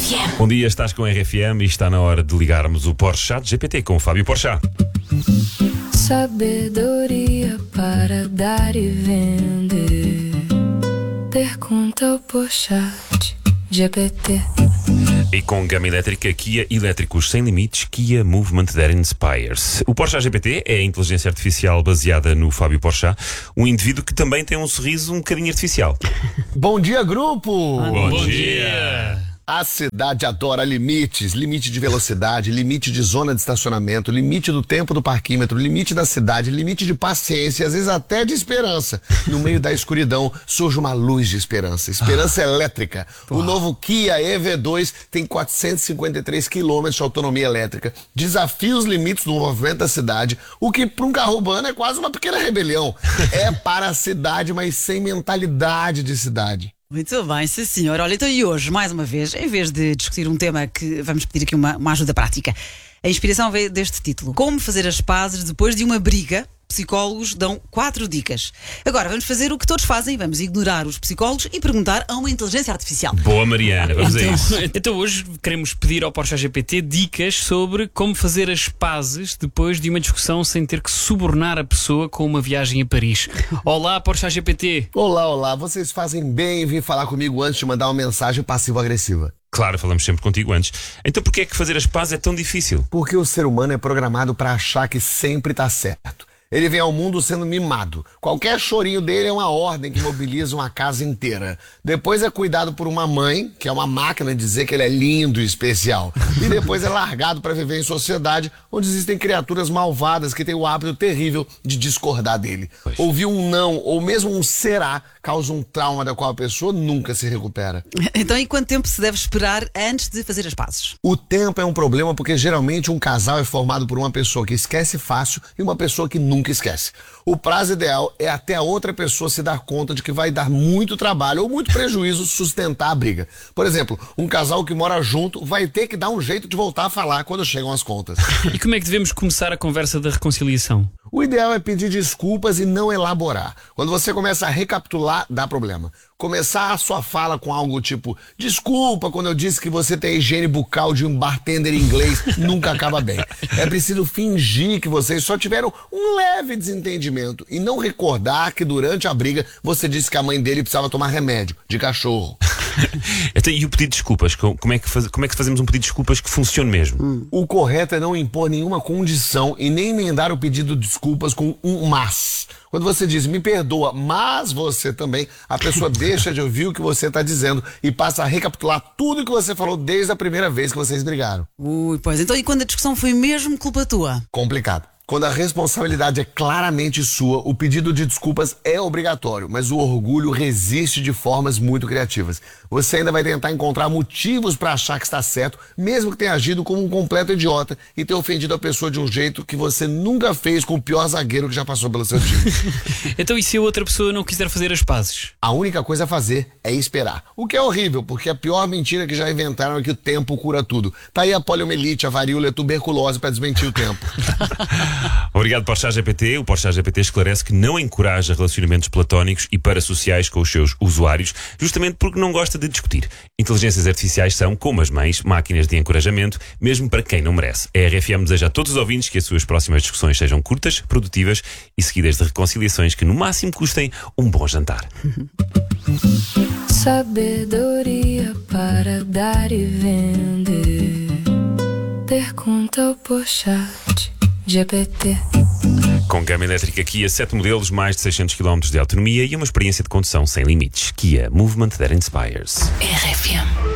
RFM. Bom dia, estás com a RFM e está na hora de ligarmos o Porsche ChatGPT com o Fábio Porchat. Sabedoria para dar e vender. Pergunta ao Porchat GPT. E com gama elétrica Kia Elétricos Sem Limites, Kia Movement That Inspires. O Porsche GPT é a inteligência artificial baseada no Fábio Porchat, um indivíduo que também tem um sorriso um bocadinho artificial. Bom dia, grupo! Bom dia! A cidade adora limites, limite de velocidade, limite de zona de estacionamento, limite do tempo do parquímetro, limite da cidade, limite de paciência, às vezes até de esperança. No meio da escuridão surge uma luz de esperança, esperança elétrica. O novo Kia EV2 tem 453 km de autonomia elétrica, desafia os limites do movimento da cidade, o que para um carro urbano é quase uma pequena rebelião. É para a cidade, mas sem mentalidade de cidade. Muito bem, sim senhor. Olha, então e hoje, mais uma vez, em vez de discutir um tema que vamos pedir aqui uma ajuda prática, a inspiração veio deste título: Como fazer as pazes depois de uma briga. Psicólogos dão 4 dicas. Agora vamos fazer o que todos fazem, vamos ignorar os psicólogos e perguntar a uma inteligência artificial. Boa, Mariana, vamos a isso. Então hoje queremos pedir ao Porsche GPT dicas sobre como fazer as pazes depois de uma discussão sem ter que subornar a pessoa com uma viagem a Paris. Olá, Porsche GPT. Olá, vocês fazem bem em vir falar comigo antes de mandar uma mensagem passivo-agressiva. Claro, falamos sempre contigo antes. Então porquê é que fazer as pazes é tão difícil? Porque o ser humano é programado para achar que sempre está certo. Ele vem ao mundo sendo mimado. Qualquer chorinho dele é uma ordem que mobiliza uma casa inteira. Depois é cuidado por uma mãe, que é uma máquina de dizer que ele é lindo e especial. E depois é largado para viver em sociedade, onde existem criaturas malvadas que têm o hábito terrível de discordar dele. Ouvir um não ou mesmo um será causa um trauma da qual a pessoa nunca se recupera. Então, e quanto tempo se deve esperar antes de fazer as pazes? O tempo é um problema porque geralmente um casal é formado por uma pessoa que esquece fácil e uma pessoa que nunca esquece. O prazo ideal é até a outra pessoa se dar conta de que vai dar muito trabalho ou muito prejuízo sustentar a briga. Por exemplo, um casal que mora junto vai ter que dar um jeito de voltar a falar quando chegam as contas. E como é que devemos começar a conversa da reconciliação? O ideal é pedir desculpas e não elaborar. Quando você começa a recapitular, dá problema. Começar a sua fala com algo tipo: desculpa quando eu disse que você tem a higiene bucal de um bartender inglês, nunca acaba bem. É preciso fingir que vocês só tiveram um leve desentendimento e não recordar que durante a briga você disse que a mãe dele precisava tomar remédio de cachorro. Então, e o pedido de desculpas? Como é que fazemos um pedido de desculpas que funcione mesmo? O correto é não impor nenhuma condição e nem emendar o pedido de desculpas com um mas. Quando você diz me perdoa, mas você também, a pessoa deixa de ouvir o que você está dizendo e passa a recapitular tudo que você falou desde a primeira vez que vocês brigaram. Pois, então e quando a discussão foi mesmo culpa tua? Complicado. Quando a responsabilidade é claramente sua, o pedido de desculpas é obrigatório, mas o orgulho resiste de formas muito criativas. Você ainda vai tentar encontrar motivos para achar que está certo, mesmo que tenha agido como um completo idiota e ter ofendido a pessoa de um jeito que você nunca fez com o pior zagueiro que já passou pelo seu time. Então e se a outra pessoa não quiser fazer as pazes? A única coisa a fazer é esperar. O que é horrível, porque a pior mentira que já inventaram é que o tempo cura tudo. Tá aí a poliomielite, a varíola e a tuberculose para desmentir o tempo. Obrigado, Porsche GPT. O Porsche GPT esclarece que não encoraja relacionamentos platónicos e parasociais com os seus usuários, justamente porque não gosta de discutir. Inteligências artificiais são, como as mães, máquinas de encorajamento, mesmo para quem não merece. A RFM deseja a todos os ouvintes que as suas próximas discussões sejam curtas, produtivas e seguidas de reconciliações que no máximo custem um bom jantar. Sabedoria para dar e vender. Pergunta ao Porchat GPT. Com gama elétrica Kia, 7 modelos, mais de 600 km de autonomia e uma experiência de condução sem limites. Kia Movement That Inspires. RFM.